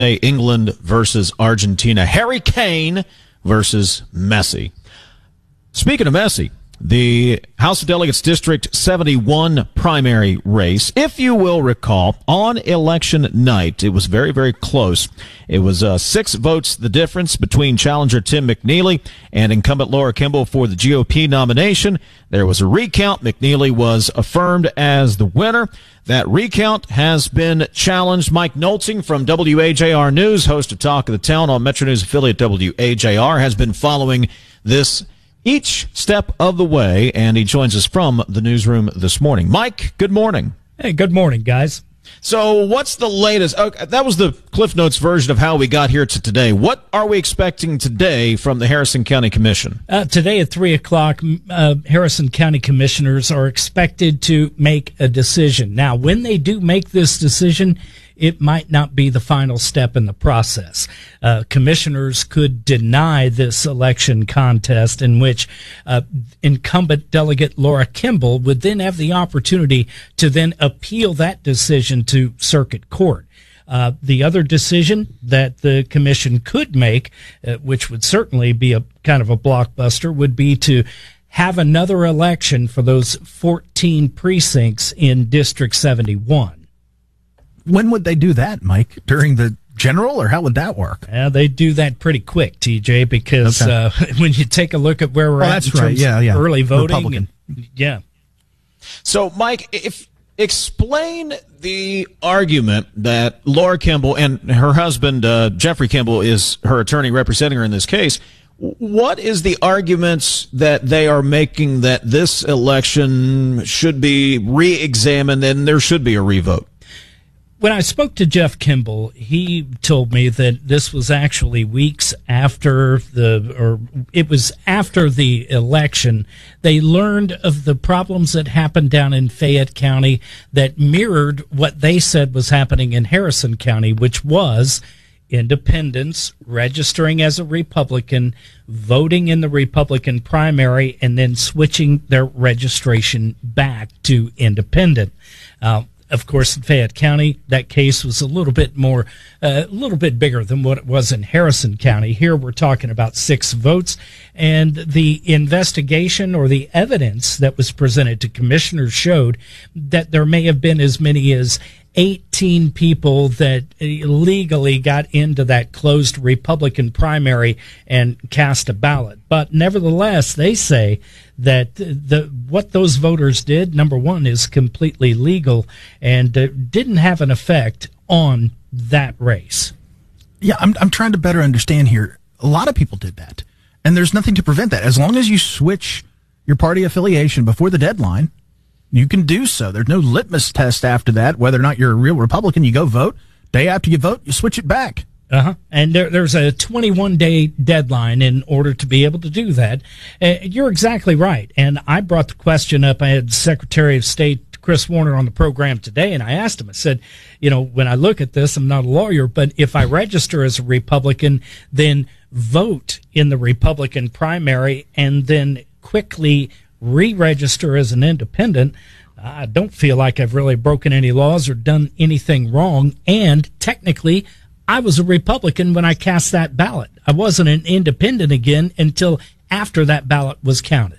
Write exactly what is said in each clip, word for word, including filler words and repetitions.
England versus Argentina. Harry Kane versus Messi. Speaking of Messi, the House of Delegates District seventy-one primary race, if you will recall, on election night, it was very, very close. It was uh, six votes the difference between challenger Tim McNeely and incumbent Laura Kimball for the G O P nomination. There was a recount. McNeely was affirmed as the winner. That recount has been challenged. Mike Nolting from W A J R News, host of Talk of the Town on Metro News affiliate W A J R, has been following this each step of the way, and he joins us from the newsroom this morning. Mike, good morning. Hey, good morning, guys. So what's the latest? Oh, that was the Cliff Notes version of how we got here to today. What are we expecting today from the Harrison County Commission? Uh, today at three o'clock, uh, Harrison County commissioners are expected to make a decision. Now, when they do make this decision, it might not be the final step in the process. Uh, commissioners could deny this election contest, in which uh, incumbent delegate Laura Kimball would then have the opportunity to then appeal that decision to circuit court. Uh, the other decision that the commission could make, uh, which would certainly be a kind of a blockbuster, would be to have another election for those fourteen precincts in District seventy-one. When would they do that, Mike? During the general, or how would that work? Yeah, they do that pretty quick, T J, because okay. uh, when you take a look at where we're oh, at that's in terms right. yeah, yeah. of early voting. Republican. And, yeah. So, Mike, if explain the argument that Laura Kimball and her husband, uh, Jeffrey Kimball, is her attorney representing her in this case. What is the arguments that they are making that this election should be re-examined and there should be a revote? When I spoke to Jeff Kimball, he told me that this was actually weeks after the, or it was after the election, they learned of the problems that happened down in Fayette County that mirrored what they said was happening in Harrison County, which was independents registering as a Republican, voting in the Republican primary, and then switching their registration back to independent. Uh, Of course, in Fayette County, that case was a little bit more, uh, a little bit bigger than what it was in Harrison County. Here we're talking about six votes, and the investigation or the evidence that was presented to commissioners showed that there may have been as many as eighteen people that illegally got into that closed Republican primary and cast a ballot. But nevertheless, they say that the what those voters did, number one, is completely legal and uh, didn't have an effect on that race. Yeah, I'm I'm trying to better understand here. A lot of people did that, and there's nothing to prevent that. As long as you switch your party affiliation before the deadline, you can do so. There's no litmus test after that, whether or not you're a real Republican. You go vote. Day after you vote, you switch it back. Uh-huh. And there, there's a twenty-one day deadline in order to be able to do that. Uh, you're exactly right. And I brought the question up. I had Secretary of State Chris Warner on the program today, and I asked him, I said, you know, when I look at this, I'm not a lawyer, but if I register as a Republican, then vote in the Republican primary and then quickly re-register as an independent, I don't feel like I've really broken any laws or done anything wrong. And technically, I was a Republican when I cast that ballot. I wasn't an independent again until after that ballot was counted.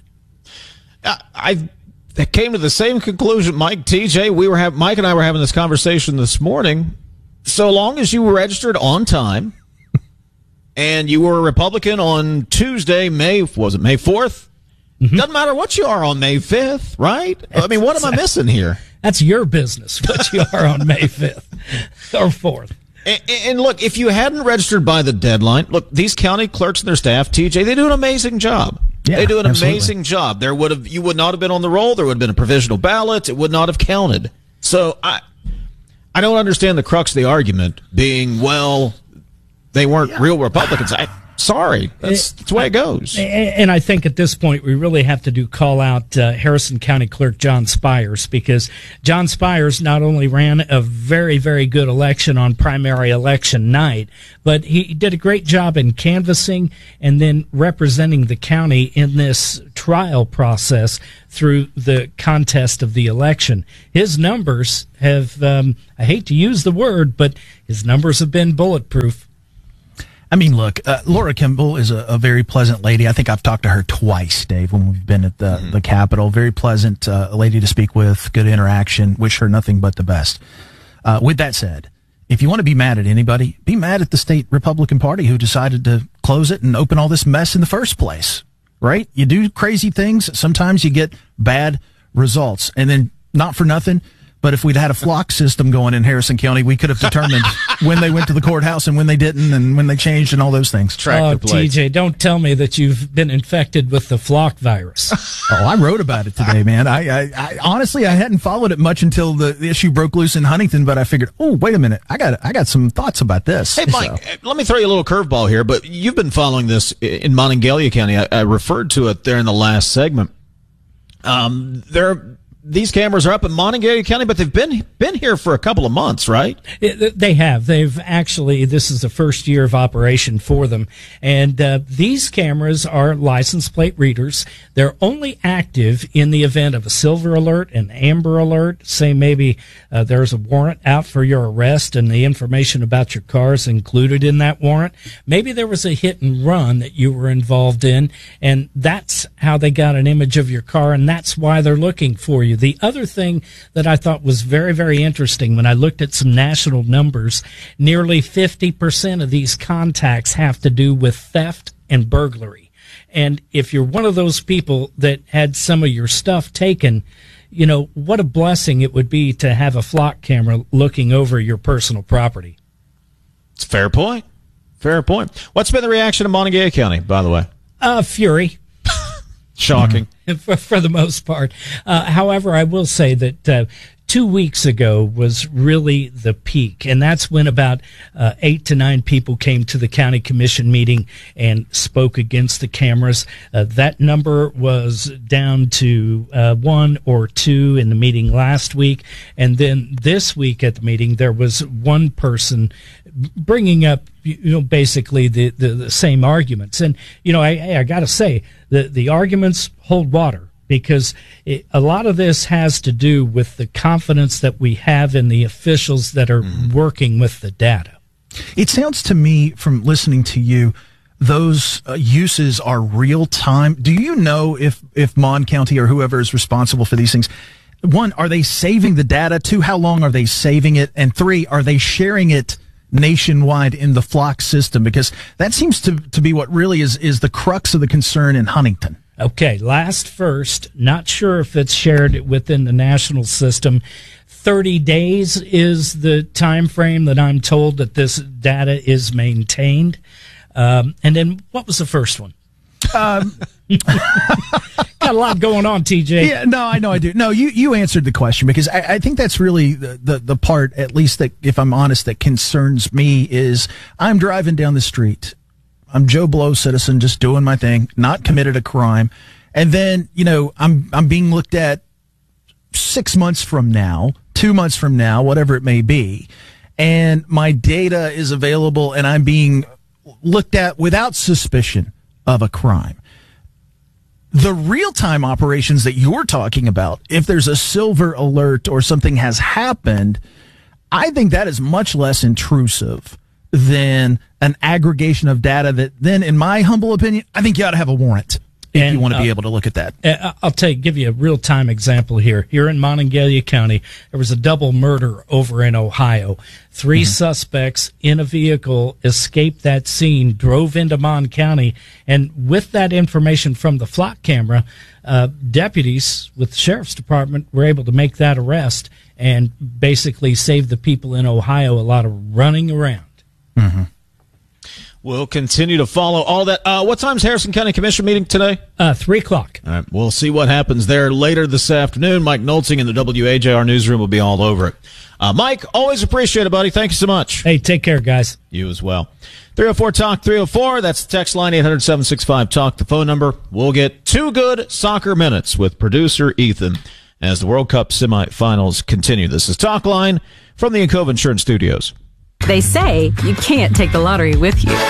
I I came to the same conclusion, Mike. T J, we were have, Mike and I were having this conversation this morning. So long as you were registered on time and you were a Republican on Tuesday, May, was it May fourth? Mm-hmm. Doesn't matter what you are on May fifth, right? I mean, what am I missing here? That's your business, what you are on May fifth or fourth. And, and look, if you hadn't registered by the deadline, look, these county clerks and their staff, T J, they do an amazing job. Yeah, they do an absolutely. amazing job. There would have, you would not have been on the roll. There would have been a provisional ballot. It would not have counted. So I, I don't understand the crux of the argument being, well, they weren't yeah. real Republicans. I, Sorry, that's, that's the way it goes. And I think at this point we really have to do call out uh, Harrison County Clerk John Spires, because John Spires not only ran a very, very good election on primary election night, but he did a great job in canvassing and then representing the county in this trial process through the contest of the election. His numbers have, um, I hate to use the word, but his numbers have been bulletproof. I mean, look, uh, Laura Kimball is a, a very pleasant lady. I think I've talked to her twice, Dave, when we've been at the, mm-hmm. the Capitol. Very pleasant uh, lady to speak with, good interaction. Wish her nothing but the best. Uh, with that said, if you want to be mad at anybody, be mad at the state Republican Party who decided to close it and open all this mess in the first place, right? You do crazy things. Sometimes you get bad results. And then, not for nothing, but if we'd had a flock system going in Harrison County, we could have determined when they went to the courthouse and when they didn't and when they changed and all those things. Oh, T J, don't tell me that you've been infected with the flock virus. Oh, I wrote about it today, man. I, I, I honestly, I hadn't followed it much until the, the issue broke loose in Huntington, but I figured, oh, wait a minute. I got I got some thoughts about this. Hey, Mike, so. let me throw you a little curveball here, but you've been following this in Monongalia County. I, I referred to it there in the last segment. Um, there These cameras are up in Monongalia County, but they've been been here for a couple of months, right? It, they have. They've actually, this is the first year of operation for them. And uh, these cameras are license plate readers. They're only active in the event of a silver alert, an amber alert. Say maybe uh, there's a warrant out for your arrest and the information about your car is included in that warrant. Maybe there was a hit and run that you were involved in, and that's how they got an image of your car, and that's why they're looking for you. The other thing that I thought was very, very interesting when I looked at some national numbers, nearly fifty percent of these contacts have to do with theft and burglary. And if you're one of those people that had some of your stuff taken, you know, what a blessing it would be to have a flock camera looking over your personal property. It's a fair point. Fair point. What's been the reaction of Monongalia County, by the way? Uh, fury. Shocking. For, for the most part. Uh, however, I will say that uh, two weeks ago was really the peak, and that's when about uh, eight to nine people came to the county commission meeting and spoke against the cameras. Uh, that number was down to uh, one or two in the meeting last week, and then this week at the meeting there was one person bringing up, you know, basically the, the, the same arguments. And, you know, I, I got to say, the, the arguments hold water, because it, a lot of this has to do with the confidence that we have in the officials that are mm. working with the data. It sounds to me, from listening to you, those uh, uses are real time. Do you know if, if Mon County or whoever is responsible for these things, one, are they saving the data? Two, how long are they saving it? And three, are they sharing it nationwide in the flock system? Because that seems to, to be what really is, is the crux of the concern in Huntington. Okay, last first, not sure if it's shared within the national system. thirty days is the time frame that I'm told that this data is maintained. Um, and then what was the first one? Um, Got a lot going on, T J. Yeah, no, I know I do. No, you, you answered the question, because I, I think that's really the, the, the part, at least that, if I'm honest, that concerns me is I'm driving down the street. I'm Joe Blow citizen, just doing my thing, not committed a crime. And then, you know, I'm, I'm being looked at six months from now, two months from now, whatever it may be. And my data is available and I'm being looked at without suspicion of a crime. The real-time operations that you're talking about, if there's a silver alert or something has happened, I think that is much less intrusive than an aggregation of data that then, in my humble opinion, I think you ought to have a warrant if and, you want to uh, be able to look at that. I'll tell you, give you a real-time example here. Here in Monongalia County, there was a double murder over in Ohio. Three mm-hmm. suspects in a vehicle escaped that scene, drove into Mon County, and with that information from the flock camera, uh, deputies with the sheriff's department were able to make that arrest and basically save the people in Ohio a lot of running around. Mm-hmm. We'll continue to follow all that. Uh, what time's Harrison County Commission meeting today? Uh, three o'clock. All right, we'll see what happens there later this afternoon. Mike Nolzing in the W A J R newsroom will be all over it. Uh, Mike, always appreciate it, buddy. Thank you so much. Hey, take care, guys. You as well. three oh four talk three oh four. That's the text line, eight hundred, seven six five, talk, the phone number. We'll get two good soccer minutes with producer Ethan as the World Cup semifinals continue. This is Talk Line from the Encova Insurance Studios. They say you can't take the lottery with you.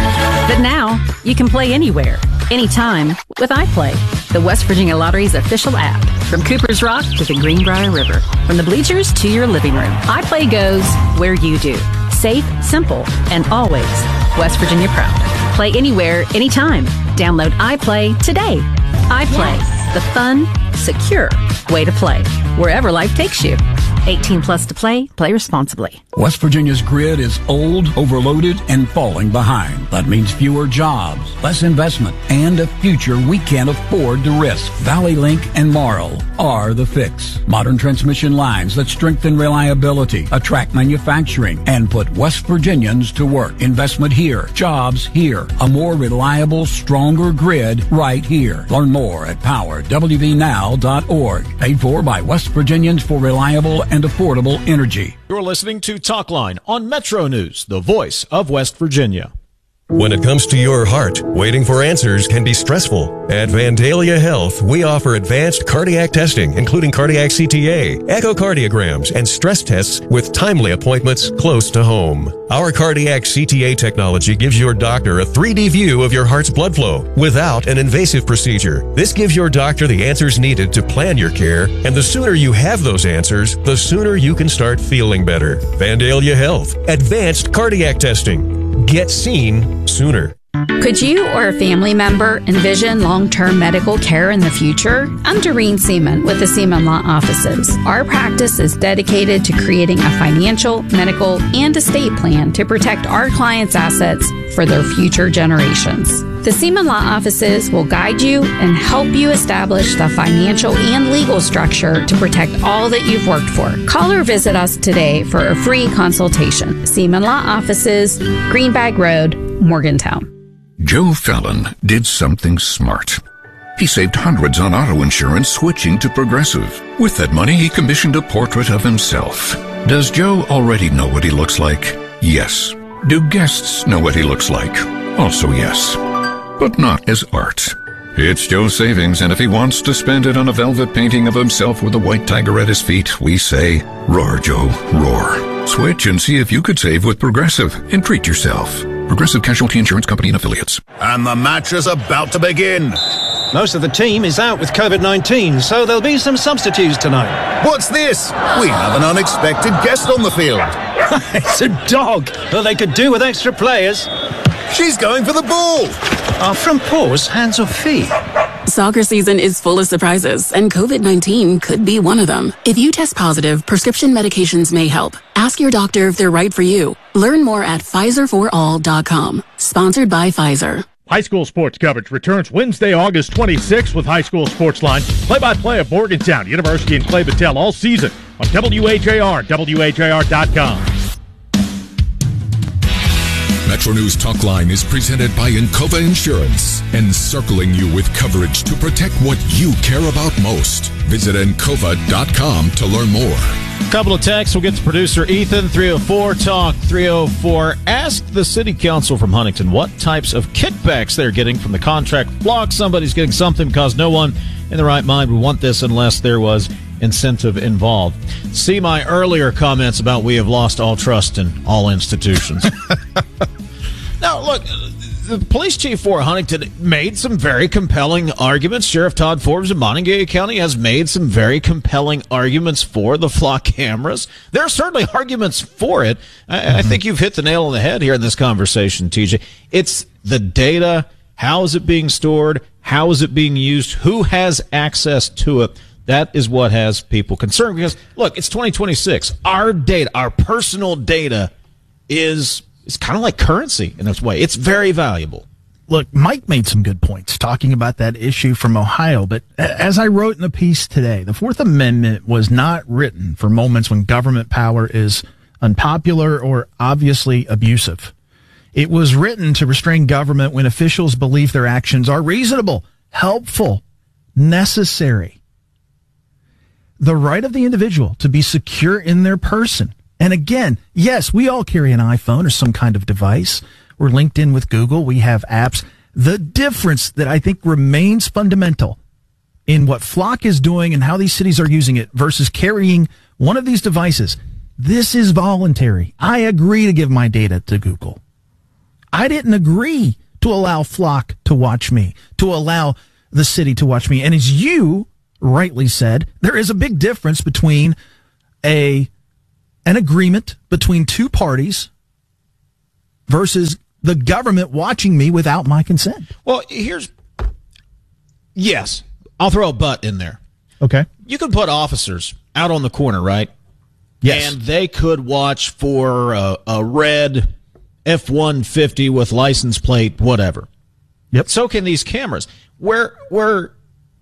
But now, you can play anywhere, anytime with iPlay, the West Virginia Lottery's official app. From Cooper's Rock to the Greenbrier River, from the bleachers to your living room, iPlay goes where you do. Safe, simple, and always West Virginia proud. Play anywhere, anytime. Download iPlay today. iPlay, yes. The fun, secure way to play, wherever life takes you. eighteen plus to play. Play responsibly. West Virginia's grid is old, overloaded, and falling behind. That means fewer jobs, less investment, and a future we can't afford to risk. Valley Link and Marl are the fix. Modern transmission lines that strengthen reliability, attract manufacturing, and put West Virginians to work. Investment here, jobs here, a more reliable, stronger grid right here. Learn more at power w v now dot org. Paid for by West Virginians for reliable and affordable energy. You're listening to Talkline on Metro News, the voice of West Virginia. When it comes to your heart, waiting for answers can be stressful. At Vandalia Health, we offer advanced cardiac testing, including cardiac C T A, echocardiograms, and stress tests with timely appointments close to home. Our cardiac C T A technology gives your doctor a three D view of your heart's blood flow without an invasive procedure. This gives your doctor the answers needed to plan your care, and the sooner you have those answers, the sooner you can start feeling better. Vandalia Health, advanced cardiac testing. Get seen sooner. Could you or a family member envision long-term medical care in the future? I'm Doreen Seaman with the Seaman Law Offices. Our practice is dedicated to creating a financial, medical, and estate plan to protect our clients' assets for their future generations. The Seaman Law Offices will guide you and help you establish the financial and legal structure to protect all that you've worked for. Call or visit us today for a free consultation. Seaman Law Offices, Greenbag Road, Morgantown. Joe Fallon did something smart. He saved hundreds on auto insurance switching to Progressive. With that money, he commissioned a portrait of himself. Does Joe already know what he looks like? Yes. Do guests know what he looks like? Also yes. But not as art. It's Joe's savings, and if he wants to spend it on a velvet painting of himself with a white tiger at his feet, we say, roar, Joe, roar. Switch and see if you could save with Progressive and treat yourself. Progressive Casualty Insurance Company and Affiliates. And the match is about to begin. Most of the team is out with COVID nineteen, so there'll be some substitutes tonight. What's this? We have an unexpected guest on the field. It's a dog. Well, they could do with extra players. She's going for the ball. Are front paws hands or feet? Soccer season is full of surprises, and COVID nineteen could be one of them. If you test positive, prescription medications may help. Ask your doctor if they're right for you. Learn more at Pfizer for all dot com. Sponsored by Pfizer. High school sports coverage returns Wednesday, August twenty-sixth with High School Sports Line. Play-by-play of Morgantown University and Clay Battelle all season on W A J R, W A J R dot com. Metro News Talkline is presented by Encova Insurance, encircling you with coverage to protect what you care about most. Visit Encova dot com to learn more. Couple of texts. We'll get to producer Ethan, three oh four talk three oh four. Ask the city council from Huntington what types of kickbacks they're getting from the contract block. Somebody's getting something because no one in the right mind would want this unless there was incentive involved. See my earlier comments about we have lost all trust in all institutions. Now, look, the police chief for Huntington made some very compelling arguments. Sheriff Todd Forbes in Montague County has made some very compelling arguments for the flock cameras. There are certainly arguments for it. I, mm-hmm. I think you've hit the nail on the head here in this conversation, T J. It's the data. How is it being stored? How is it being used? Who has access to it? That is what has people concerned because, look, it's twenty twenty-six. Our data, our personal data is... It's kind of like currency in its way. It's very valuable. Look, Mike made some good points talking about that issue from Ohio, but as I wrote in the piece today, the Fourth Amendment was not written for moments when government power is unpopular or obviously abusive. It was written to restrain government when officials believe their actions are reasonable, helpful, necessary. The right of the individual to be secure in their person. And again, yes, we all carry an iPhone or some kind of device. We're linked in with Google. We have apps. The difference that I think remains fundamental in what Flock is doing and how these cities are using it versus carrying one of these devices, this is voluntary. I agree to give my data to Google. I didn't agree to allow Flock to watch me, to allow the city to watch me. And as you rightly said, there is a big difference between a an agreement between two parties versus the government watching me without my consent. Well, here's, yes, I'll throw a but in there. Okay. You could put officers out on the corner, right? Yes. And they could watch for a, a red F one fifty with license plate, whatever. Yep. So can these cameras. Where, where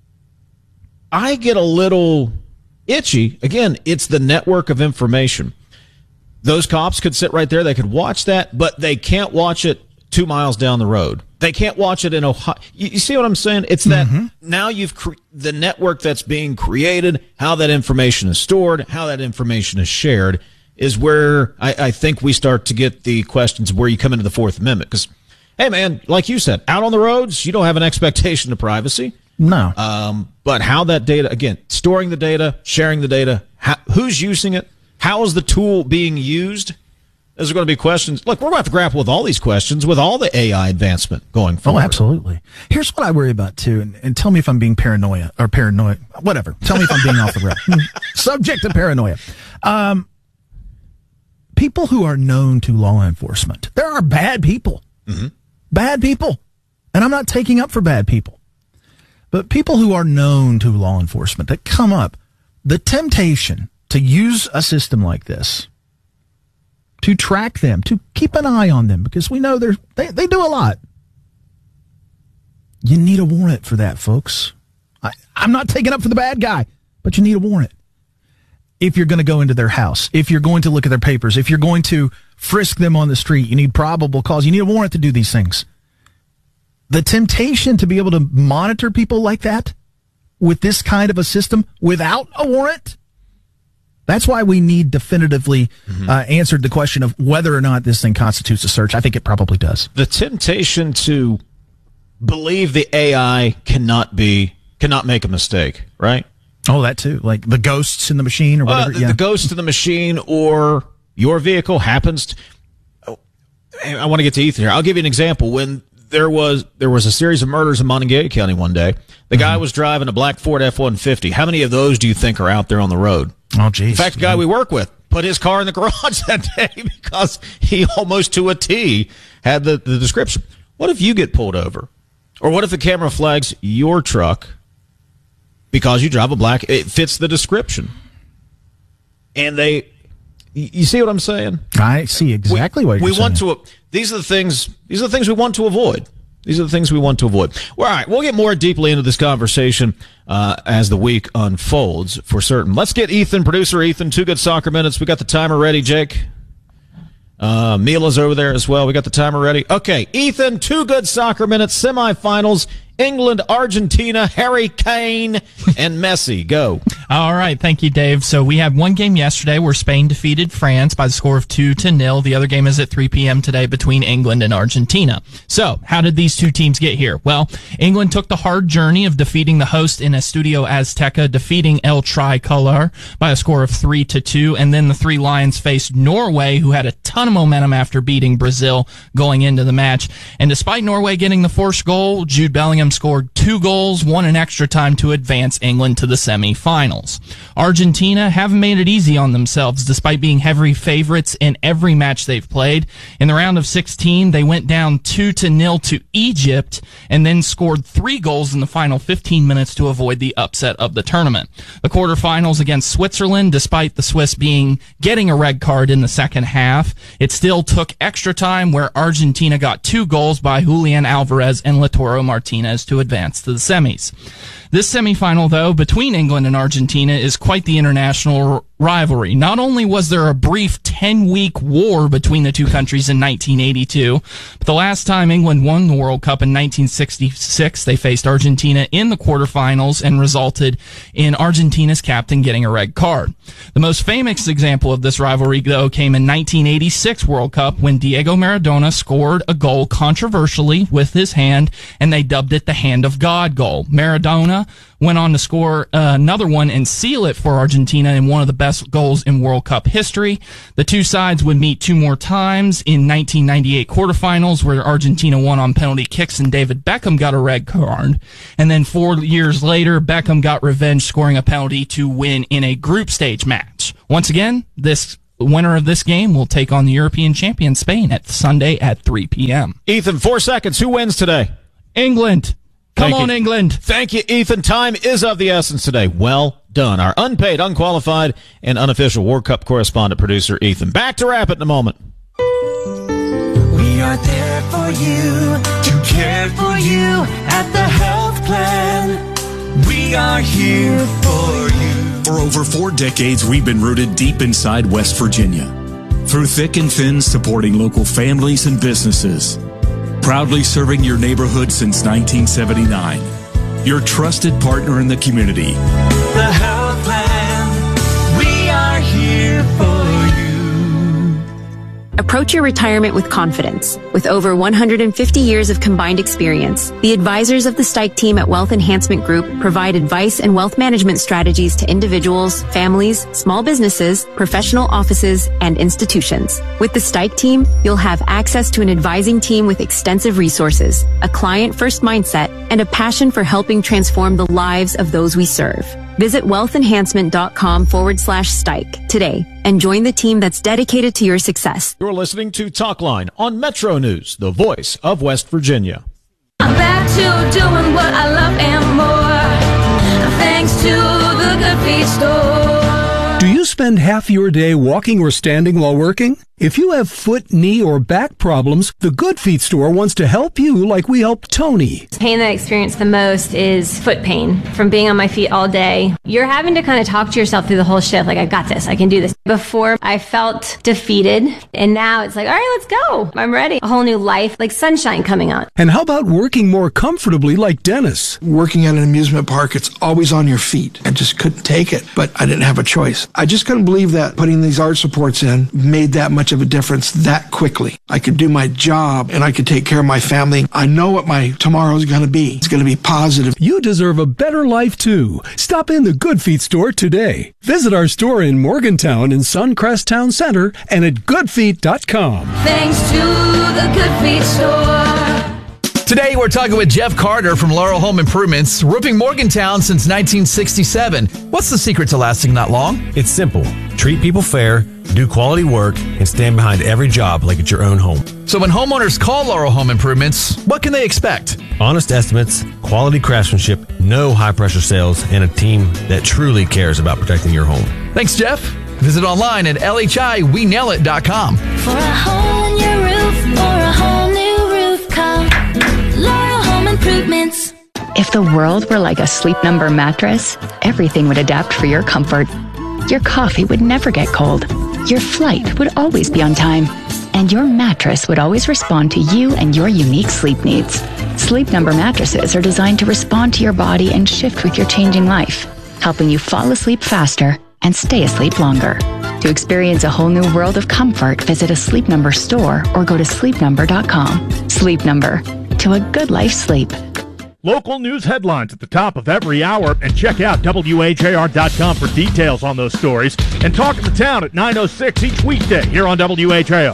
I get a little itchy, again, it's the network of information. Those cops could sit right there. They could watch that, but they can't watch it two miles down the road. They can't watch it in Ohio. You, you see what I'm saying? It's that mm-hmm. now you've cre- the network that's being created, how that information is stored, how that information is shared is where I, I think we start to get the questions of where you come into the Fourth Amendment. Because, hey, man, like you said, out on the roads, you don't have an expectation of privacy. No. Um, but how that data, again, storing the data, sharing the data, how, who's using it, how is the tool being used? Those are going to be questions. Look, we're going to have to grapple with all these questions with all the A I advancement going forward. Oh, absolutely. Here's what I worry about, too, and, and tell me if I'm being paranoia or paranoid. Whatever. Tell me if I'm being off the rail. Subject to paranoia. Um, people who are known to law enforcement. There are bad people. Mm-hmm. Bad people. And I'm not taking up for bad people. But people who are known to law enforcement that come up, the temptation to use a system like this, to track them, to keep an eye on them, because we know they're, they they do a lot. You need a warrant for that, folks. I, I'm not taking up for the bad guy, but you need a warrant. If you're going to go into their house, if you're going to look at their papers, if you're going to frisk them on the street, you need probable cause. You need a warrant to do these things. The temptation to be able to monitor people like that with this kind of a system without a warrant, that's why we need definitively mm-hmm. uh, answered the question of whether or not this thing constitutes a search. I think it probably does. The temptation to believe the A I cannot be, cannot make a mistake, right? Oh, that too. Like the ghosts in the machine or whatever. Uh, the, yeah. the ghost in the machine, or your vehicle happens to, oh, I want to get to Ethan here. I'll give you an example. When there was there was a series of murders in Montague County one day, the mm-hmm. guy was driving a black Ford F one fifty. How many of those do you think are out there on the road? Oh, geez. In fact, the guy we work with put his car in the garage that day because he almost to a T had the, the description. What if you get pulled over? Or what if the camera flags your truck because you drive a black, it fits the description? And they, you see what I'm saying? I see exactly we, what you're we saying. want to, these are the things, these are the things we want to avoid. These are the things we want to avoid. Well, all right, we'll get more deeply into this conversation uh, as the week unfolds, for certain. Let's get Ethan, producer Ethan, Two Good Soccer Minutes. We got the timer ready, Jake. Uh, Mila's over there as well. We got the timer ready. Okay, Ethan, Two Good Soccer Minutes, semifinals. England, Argentina, Harry Kane, and Messi. Go. All right. Thank you, Dave. So we had one game yesterday where Spain defeated France by the score of two to nil. The other game is at three p.m. today between England and Argentina. So how did these two teams get here? Well, England took the hard journey of defeating the host in Estadio Azteca, defeating El Tricolor by a score of three to two. And then the Three Lions faced Norway, who had a ton of momentum after beating Brazil going into the match. And despite Norway getting the first goal, Jude Bellingham scored two goals, one in extra time to advance England to the semifinals. Argentina haven't made it easy on themselves despite being heavy favorites in every match they've played. In the round of sixteen, they went down two to nil to Egypt and then scored three goals in the final fifteen minutes to avoid the upset of the tournament. The quarterfinals against Switzerland, despite the Swiss being getting a red card in the second half, it still took extra time where Argentina got two goals by Julian Alvarez and Lautaro Martinez to advance to the semis. This semifinal, though, between England and Argentina is quite the international rivalry. Not only was there a brief ten-week war between the two countries in nineteen eighty-two, but the last time England won the World Cup in nineteen sixty-six, they faced Argentina in the quarterfinals and resulted in Argentina's captain getting a red card. The most famous example of this rivalry, though, came in nineteen eighty-six World Cup when Diego Maradona scored a goal controversially with his hand, and they dubbed it the Hand of God goal. Maradona went on to score uh, another one and seal it for Argentina in one of the best goals in World Cup history. The two sides would meet two more times in nineteen ninety-eight quarterfinals, where Argentina won on penalty kicks and David Beckham got a red card. And then four years later, Beckham got revenge, scoring a penalty to win in a group stage match. Once again, this winner of this game will take on the European champion Spain at Sunday at three p.m. Ethan, four seconds. Who wins today? England. Come Thank on, you. England. Thank you, Ethan. Time is of the essence today. Well done. Our unpaid, unqualified, and unofficial World Cup correspondent producer, Ethan. Back to wrap it in a moment. We are there for you, to care for you at the health plan. We are here for you. For over four decades, we've been rooted deep inside West Virginia. Through thick and thin, supporting local families and businesses. Proudly serving your neighborhood since nineteen seventy-nine. Your trusted partner in the community. The health plan, we are here for you. Approach your retirement with confidence. With over one hundred fifty years of combined experience, the advisors of the Stike team at Wealth Enhancement Group provide advice and wealth management strategies to individuals, families, small businesses, professional offices, and institutions. With the Stike team, you'll have access to an advising team with extensive resources, a client-first mindset, and a passion for helping transform the lives of those we serve. Visit wealthenhancement.com forward slash Stike today and join the team that's dedicated to your success. You're listening to Talkline on Metro News, the voice of West Virginia. I'm back to doing what I love and more, thanks to the Good Feet Store. Do you spend half your day walking or standing while working? If you have foot, knee, or back problems, the Good Feet Store wants to help you like we helped Tony. The pain that I experience the most is foot pain from being on my feet all day. You're having to kind of talk to yourself through the whole shift, like, I got this, I can do this. Before, I felt defeated, and now it's like, all right, let's go. I'm ready. A whole new life, like sunshine coming on. And how about working more comfortably like Dennis? Working at an amusement park, it's always on your feet. I just couldn't take it, but I didn't have a choice. I just couldn't believe that putting these arch supports in made that much of a difference that quickly. I could do my job and I could take care of my family. I know what my tomorrow is going to be. It's going to be positive. You deserve a better life too. Stop in the Good Feet Store today. Visit our store in Morgantown in Suncrest Town Center and at good feet dot com. Thanks to the Good Feet Store. Today, we're talking with Jeff Carter from Laurel Home Improvements, roofing Morgantown since nineteen sixty-seven. What's the secret to lasting that long? It's simple. Treat people fair, do quality work, and stand behind every job like it's your own home. So when homeowners call Laurel Home Improvements, what can they expect? Honest estimates, quality craftsmanship, no high-pressure sales, and a team that truly cares about protecting your home. Thanks, Jeff. Visit online at L H I we nail it dot com. For a hole in your roof or a whole new roof, call Laurel Home Improvements. If the world were like a Sleep Number mattress, everything would adapt for your comfort. Your coffee would never get cold. Your flight would always be on time. And your mattress would always respond to you and your unique sleep needs. Sleep Number mattresses are designed to respond to your body and shift with your changing life, helping you fall asleep faster and stay asleep longer. To experience a whole new world of comfort, visit a Sleep Number store or go to sleep number dot com. Sleep Number. To a good life sleep. Local news headlines at the top of every hour, and check out W H A R dot com for details on those stories. And Talk of the Town at nine oh six each weekday here on W H A R.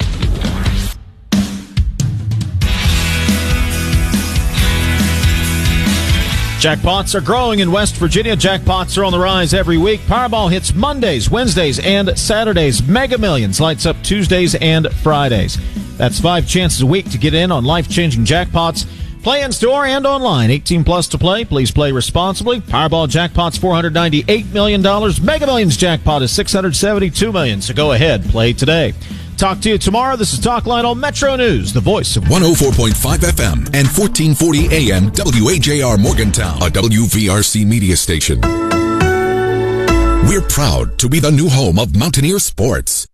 Jackpots are growing in West Virginia. Jackpots are on the rise every week. Powerball hits Mondays, Wednesdays, and Saturdays. Mega Millions lights up Tuesdays and Fridays. That's five chances a week to get in on life-changing jackpots. Play in store and online. eighteen plus to play. Please play responsibly. Powerball jackpot's four hundred ninety-eight million dollars. Mega Millions jackpot is six hundred seventy-two million dollars. So go ahead, play today. Talk to you tomorrow. This is Talkline on Metro News, the voice of one oh four point five F M and fourteen forty A M W H A R Morgantown, a W V R C media station. We're proud to be the new home of Mountaineer Sports.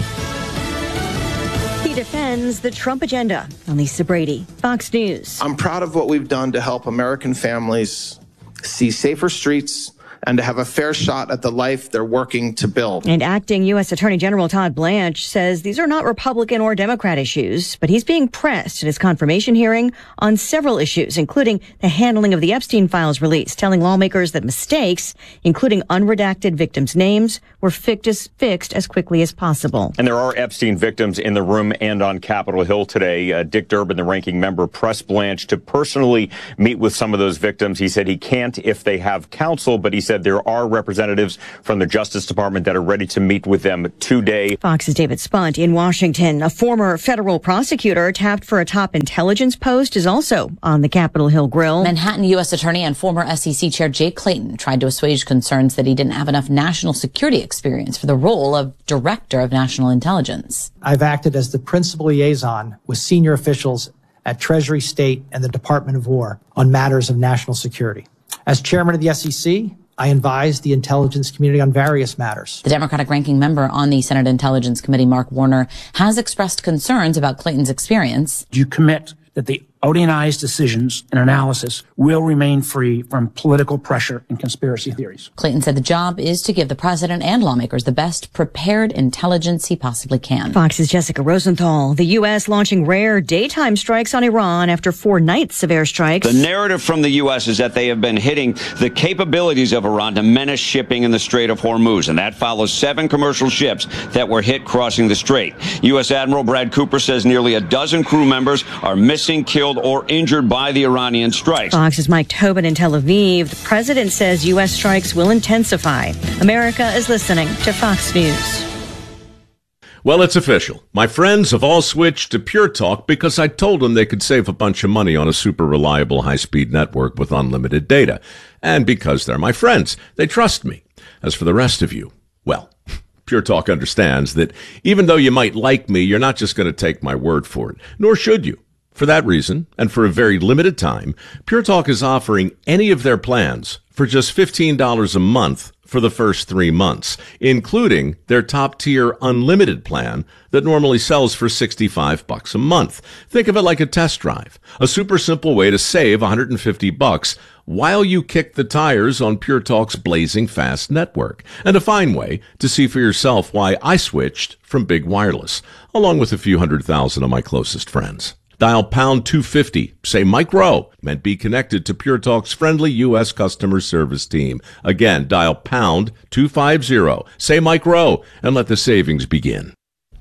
He defends the Trump agenda. Lisa Brady, Fox News. I'm proud of what we've done to help American families see safer streets and to have a fair shot at the life they're working to build. And acting U S Attorney General Todd Blanche says these are not Republican or Democrat issues, but he's being pressed at his confirmation hearing on several issues, including the handling of the Epstein files release, telling lawmakers that mistakes, including unredacted victims' names, were fixed, fixed as quickly as possible. And there are Epstein victims in the room and on Capitol Hill today. Uh, Dick Durbin, the ranking member, pressed Blanche to personally meet with some of those victims. He said he can't if they have counsel, but he said there are representatives from the Justice Department that are ready to meet with them today. Fox's David Spunt in Washington. A former federal prosecutor tapped for a top intelligence post is also on the Capitol Hill grill. Manhattan U S Attorney and former S E C Chair Jay Clayton tried to assuage concerns that he didn't have enough national security experience for the role of Director of National Intelligence. I've acted as the principal liaison with senior officials at Treasury, State, and the Department of War on matters of national security. As chairman of the S E C, I advise the intelligence community on various matters. The Democratic ranking member on the Senate Intelligence Committee, Mark Warner, has expressed concerns about Clayton's experience. Do you commit that the Odinized decisions and analysis will remain free from political pressure and conspiracy theories? Clayton said the job is to give the president and lawmakers the best prepared intelligence he possibly can. Fox's Jessica Rosenthal. The U S launching rare daytime strikes on Iran after four nights of airstrikes. The narrative from the U S is that they have been hitting the capabilities of Iran to menace shipping in the Strait of Hormuz, and that follows seven commercial ships that were hit crossing the strait. U S Admiral Brad Cooper says nearly a dozen crew members are missing, killed, or injured by the Iranian strikes. Fox's Mike Tobin in Tel Aviv. The president says U S strikes will intensify. America is listening to Fox News. Well, it's official. My friends have all switched to Pure Talk because I told them they could save a bunch of money on a super reliable high-speed network with unlimited data. And because they're my friends, they trust me. As for the rest of you, well, Pure Talk understands that even though you might like me, you're not just going to take my word for it, nor should you. For that reason, and for a very limited time, Pure Talk is offering any of their plans for just fifteen dollars a month for the first three months, including their top-tier unlimited plan that normally sells for sixty-five bucks a month. Think of it like a test drive, a super simple way to save one hundred fifty bucks while you kick the tires on Pure Talk's blazing fast network, and a fine way to see for yourself why I switched from Big Wireless, along with a few hundred thousand of my closest friends. Dial pound two fifty, say Mike Rowe, and be connected to Pure Talk's friendly U S customer service team. Again, dial pound two fifty, say Mike Rowe, and let the savings begin.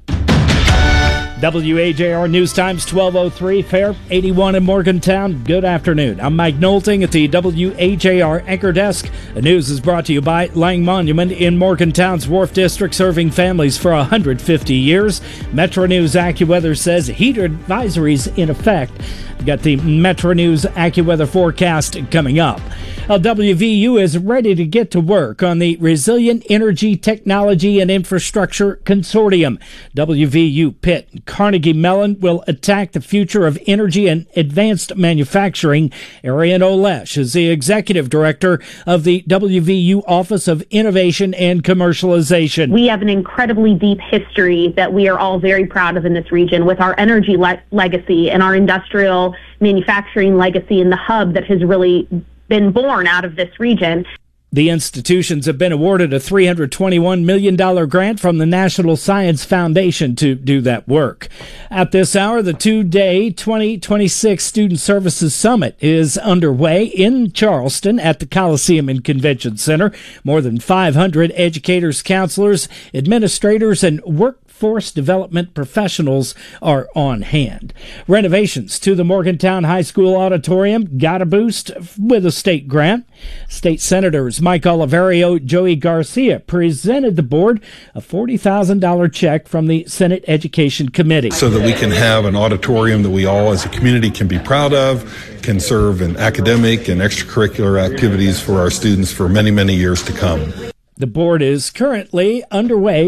W A J R News Times twelve oh three, Fair eighty-one in Morgantown. Good afternoon. I'm Mike Nolting at the W A J R Anchor Desk. The news is brought to you by Lang Monument in Morgantown's Wharf District, serving families for one hundred fifty years. Metro News AccuWeather says heat advisories in effect. We've got the Metro News AccuWeather forecast coming up. Well, W V U is ready to get to work on the Resilient Energy Technology and Infrastructure Consortium. W V U Pitt and Carnegie Mellon will attack the future of energy and advanced manufacturing. Arian Olesh is the executive director of the W V U Office of Innovation and Commercialization. We have an incredibly deep history that we are all very proud of in this region, with our energy le- legacy and our industrial manufacturing legacy, and the hub that has really been born out of this region. The institutions have been awarded a three hundred twenty-one million dollars grant from the National Science Foundation to do that work. At this hour, the two-day twenty twenty-six Student Services Summit is underway in Charleston at the Coliseum and Convention Center. More than five hundred educators, counselors, administrators, and workforce development professionals are on hand. Renovations to the Morgantown High School auditorium got a boost with a state grant. State Senators Mike Oliverio, Joey Garcia presented the board a forty thousand dollars check from the Senate Education Committee. So that we can have an auditorium that we all as a community can be proud of, can serve in academic and extracurricular activities for our students for many, many years to come. The board is currently underway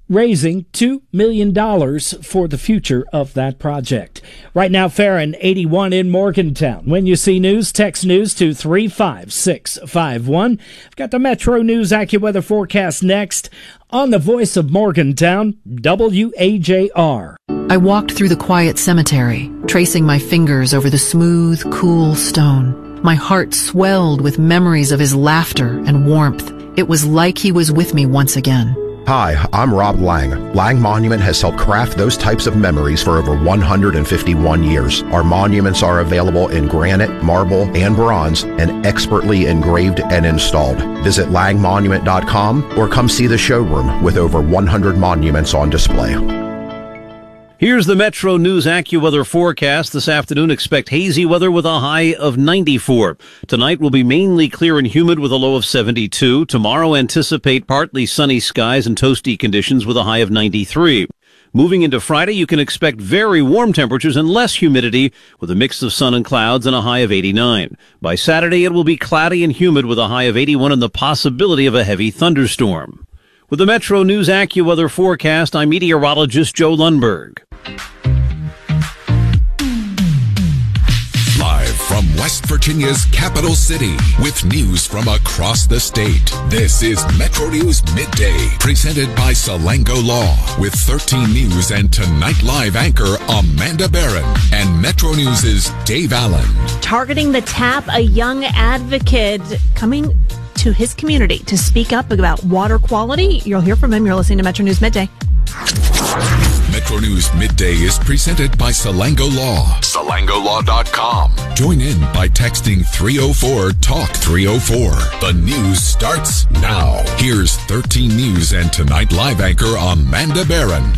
raising two million dollars for the future of that project. Right now, Farron, eighty-one in Morgantown. When you see news, text news to three five six five one. I've got the Metro News AccuWeather forecast next on the voice of Morgantown, W A J R. I walked through the quiet cemetery, tracing my fingers over the smooth, cool stone. My heart swelled with memories of his laughter and warmth. It was like he was with me once again. Hi, I'm Rob Lang. Lang Monument has helped craft those types of memories for over one hundred fifty-one years. Our monuments are available in granite, marble, and bronze, and expertly engraved and installed. Visit lang monument dot com or come see the showroom with over one hundred monuments on display. Here's the Metro News AccuWeather forecast. This afternoon, expect hazy weather with a high of ninety-four. Tonight will be mainly clear and humid with a low of seventy-two. Tomorrow, anticipate partly sunny skies and toasty conditions with a high of ninety-three. Moving into Friday, you can expect very warm temperatures and less humidity with a mix of sun and clouds and a high of eighty-nine. By Saturday, it will be cloudy and humid with a high of eighty-one and the possibility of a heavy thunderstorm. With the Metro News AccuWeather forecast, I'm meteorologist Joe Lundberg. Live from West Virginia's capital city with news from across the state. This is Metro News Midday, presented by Salango Law, with thirteen News and Tonight Live anchor Amanda Barron and Metro News' Dave Allen. Targeting the tap, a young advocate coming to his community to speak up about water quality. You'll hear from him. You're listening to Metro News Midday. Metro News Midday is presented by Salango Law. Salango Law dot com. Join in by texting three oh four talk three oh four. The news starts now. Here's thirteen News and Tonight Live anchor Amanda Barron.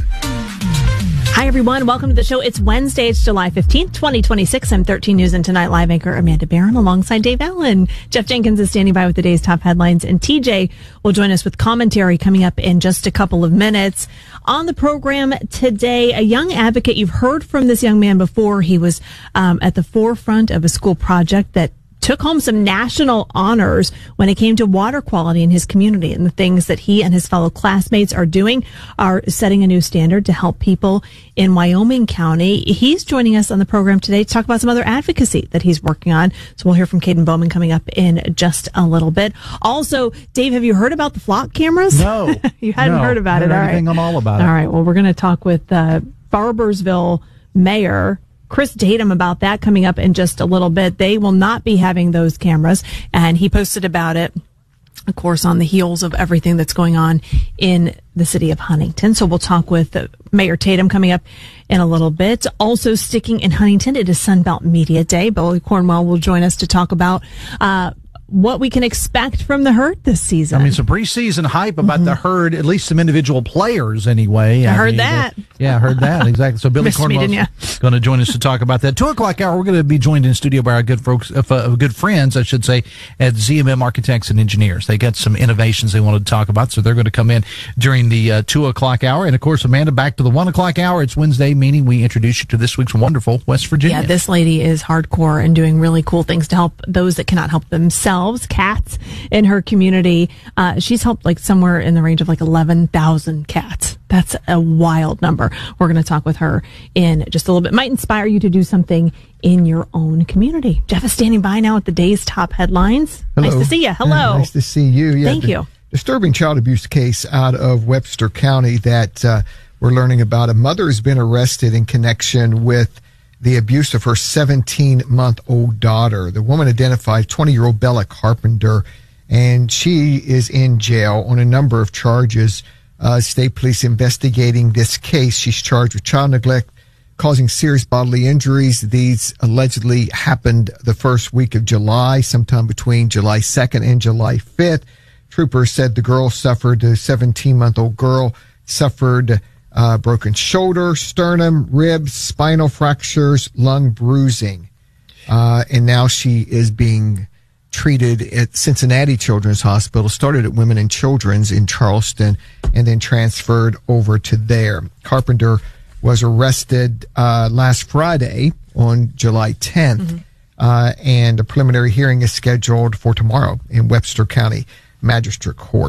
Hi, everyone. Welcome to the show. It's Wednesday. It's July fifteenth, twenty twenty-six. I'm thirteen News and Tonight Live anchor Amanda Barron alongside Dave Allen. Jeff Jenkins is standing by with the day's top headlines, and T J will join us with commentary coming up in just a couple of minutes. On the program today, a young advocate. You've heard from this young man before. He was um, at the forefront of a school project that took home some national honors when it came to water quality in his community, and the things that he and his fellow classmates are doing are setting a new standard to help people in Wyoming County. He's joining us on the program today to talk about some other advocacy that he's working on. So we'll hear from Caden Bowman coming up in just a little bit. Also, Dave, have you heard about the flock cameras? No. You hadn't no, heard about heard it. All anything right. I'm all about it. All right. Well, we're going to talk with uh, Barboursville Mayor Chris Tatum about that coming up in just a little bit. They will not be having those cameras, and he posted about it, of course, on the heels of everything that's going on in the city of Huntington. So we'll talk with uh, Mayor Tatum coming up in a little bit. Also sticking in Huntington, it is Sunbelt Media Day. Billy Cornwell will join us to talk about uh what we can expect from the Herd this season. I mean, some preseason hype about mm-hmm. the Herd, at least some individual players anyway. I, I heard mean, that. Uh, yeah, I heard that. Exactly. So Billy Cornwell is going to join us to talk about that. Two o'clock hour, we're going to be joined in studio by our good folks, uh, uh, good friends, I should say, at Z M M Architects and Engineers. They got some innovations they wanted to talk about, so they're going to come in during the uh, two o'clock hour. And of course, Amanda, back to the one o'clock hour. It's Wednesday, meaning we introduce you to this week's wonderful West Virginia. Yeah, this lady is hardcore and doing really cool things to help those that cannot help themselves, cats in her community. Uh, she's helped like somewhere in the range of like eleven thousand cats. That's a wild number. We're going to talk with her in just a little bit. Might inspire you to do something in your own community. Jeff is standing by now at the day's top headlines. Hello. Nice to see you. Hello. Yeah, nice to see you. Yeah, Thank the you. Disturbing child abuse case out of Webster County that uh, we're learning about. A mother has been arrested in connection with the abuse of her seventeen-month-old daughter. The woman identified twenty-year-old Bella Carpenter, and she is in jail on a number of charges. Uh, state police investigating this case. She's charged with child neglect, causing serious bodily injuries. These allegedly happened the first week of July, sometime between July second and July fifth. Troopers said the girl suffered, the seventeen-month-old girl suffered uh, broken shoulder, sternum, ribs, spinal fractures, lung bruising. Uh, and now she is being treated at Cincinnati Children's Hospital, started at Women and Children's in Charleston, and then transferred over to there. Carpenter was arrested uh, last Friday on July tenth, mm-hmm. uh, and a preliminary hearing is scheduled for tomorrow in Webster County Magistrate Court.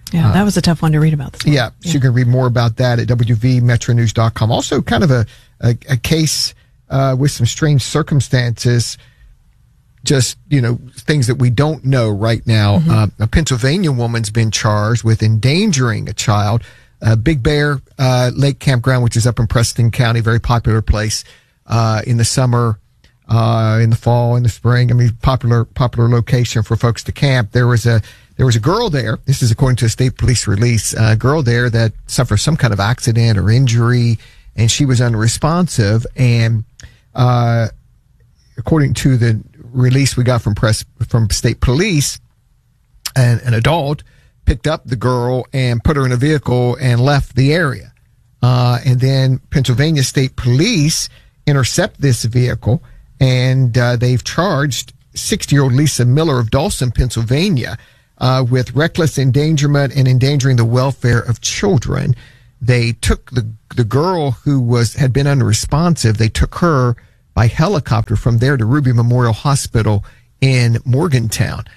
Yeah, that was a tough one to read about. This yeah, so yeah, you can read more about that at w v metro news dot com. Also, kind of a, a, a case uh, with some strange circumstances, just, you know, things that we don't know right now. Mm-hmm. Uh, a Pennsylvania woman's been charged with endangering a child. Uh, Big Bear uh, Lake Campground, which is up in Preston County, very popular place uh, in the summer, uh, in the fall, in the spring. I mean, popular popular location for folks to camp. There was a There was a girl there. This is according to a state police release. A girl there that suffered some kind of accident or injury, and she was unresponsive. And uh, according to the release we got from press from state police, an, an adult picked up the girl and put her in a vehicle and left the area. Uh, and then Pennsylvania State Police intercept this vehicle, and uh, they've charged sixty-year-old Lisa Miller of Dawson, Pennsylvania, Uh, with reckless endangerment and endangering the welfare of children. They took the the girl who was had been unresponsive. They took her by helicopter from there to Ruby Memorial Hospital in Morgantown.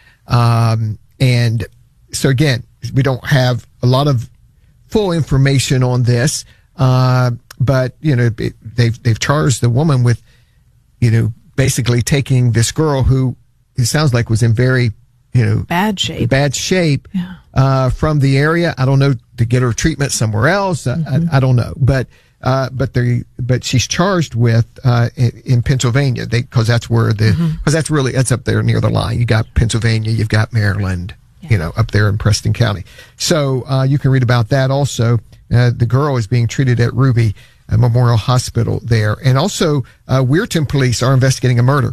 Um, and so again, we don't have a lot of full information on this, uh, but you know it, they've they've charged the woman with, you know, basically taking this girl who it sounds like was in very you know, bad shape, bad shape, yeah. uh, from the area. I don't know, to get her treatment somewhere else. Mm-hmm. I, I don't know, but, uh, but they, but she's charged with, uh, in, in Pennsylvania, they, cause that's where the, mm-hmm. cause that's really, that's up there near the line. You got Pennsylvania, you've got Maryland, yeah. you know, up there in Preston County. So, uh, you can read about that also. Uh, the girl is being treated at Ruby uh, Memorial Hospital there. And also, uh, Weirton police are investigating a murder.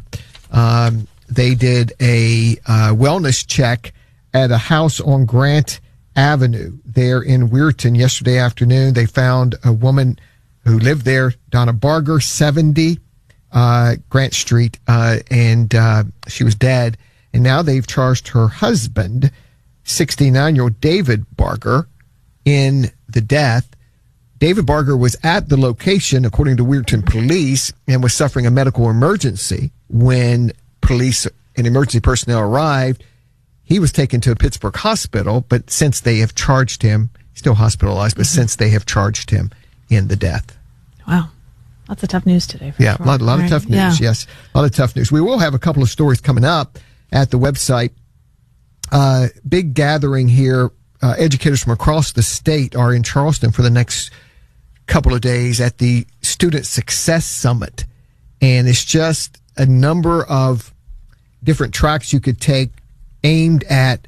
Um, They did a uh, wellness check at a house on Grant Avenue there in Weirton yesterday afternoon. They found a woman who lived there, Donna Barger, seventy, uh, Grant Street, uh, and uh, she was dead. And now they've charged her husband, sixty-nine-year-old David Barger, in the death. David Barger was at the location, according to Weirton police, and was suffering a medical emergency when police and emergency personnel arrived. He was taken to a Pittsburgh hospital, but since they have charged him, still hospitalized, but mm-hmm. since they have charged him in the death. Wow. Lots of tough news today. For yeah, sure. a lot, a lot right. of tough news, yeah. yes. A lot of tough news. We will have a couple of stories coming up at the website. Uh, big gathering here. Uh, educators from across the state are in Charleston for the next couple of days at the Student Success Summit. And it's just a number of different tracks you could take aimed at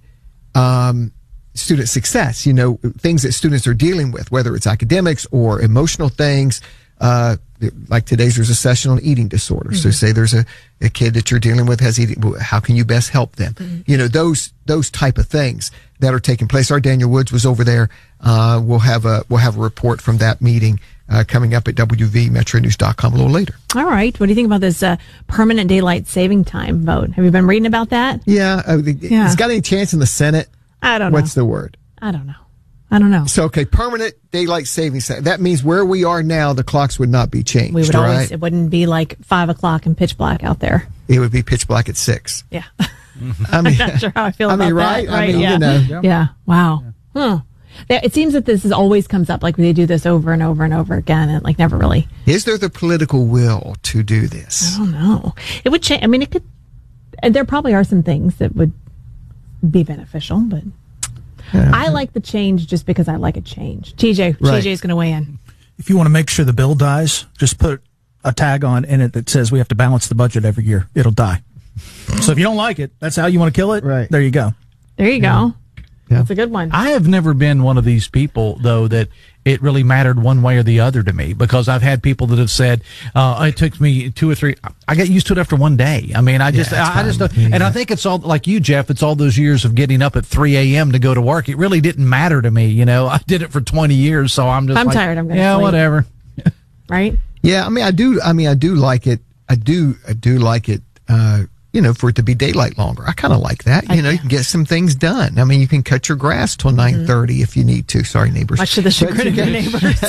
um, student success, you know, things that students are dealing with, whether it's academics or emotional things. Uh, like today's, there's a session on eating disorders. Mm-hmm. So say there's a, a kid that you're dealing with has eating, how can you best help them? Mm-hmm. You know, those, those type of things that are taking place. Our Daniel Woods was over there. Uh, we'll have a, we'll have a report from that meeting Uh, coming up at w v metro news dot com a little later. All right. What do you think about this uh, permanent daylight saving time vote? Have you been reading about that? Yeah. Uh, yeah. It's got any chance in the Senate? I don't know. What's the word? I don't know. I don't know. So, okay, permanent daylight savings time. That means where we are now, the clocks would not be changed. We would right? always, it wouldn't be like five o'clock and pitch black out there. It would be pitch black at six. Yeah. I mean, I'm not sure how I feel I about mean, that. right? Right. I mean, yeah. you know. Yeah. yeah. Wow. Yeah. Huh. It seems that this is always comes up, like they do this over and over and over again, and like never really. Is there the political will to do this? I don't know. It would change. I mean, it could. And there probably are some things that would be beneficial, but yeah. I like the change just because I like a change. T J, right. T J is going to weigh in. If you want to make sure the bill dies, just put a tag on in it that says we have to balance the budget every year. It'll die. So if you don't like it, that's how you want to kill it. Right. There you go. There you yeah. go. Yeah. That's a good one. I have never been one of these people, though, that it really mattered one way or the other to me, because I've had people that have said, uh, it took me two or three, I got used to it after one day. I mean, I just, yeah, I, I just, yeah. and I think it's all, like you, Jeff, it's all those years of getting up at three a.m. to go to work. It really didn't matter to me. You know, I did it for twenty years, so I'm just I'm like, tired. I'm going to yeah, sleep. whatever. Right? Yeah. I mean, I do, I mean, I do like it. I do, I do like it, uh, you know, for it to be daylight longer. I kind of like that. You I, know, you can get some things done. I mean, you can cut your grass till mm-hmm. nine thirty if you need to. Sorry, neighbors. Much to the chagrin of your neighbors.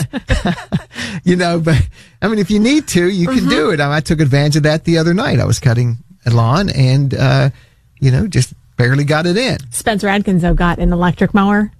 You know, but I mean, if you need to, you mm-hmm. can do it. I, I took advantage of that the other night. I was cutting a lawn and, uh, you know, just barely got it in. Spencer Adkins, though, got an electric mower